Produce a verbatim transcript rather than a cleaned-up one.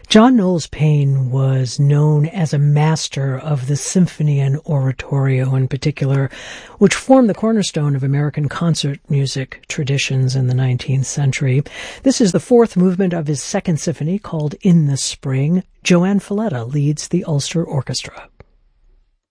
John Knowles Paine was known as a master of the symphony and oratorio in particular, which formed the cornerstone of American concert music traditions in the nineteenth century. This is the fourth movement of his second symphony called In the Spring. Joanne Falletta leads the Ulster Orchestra.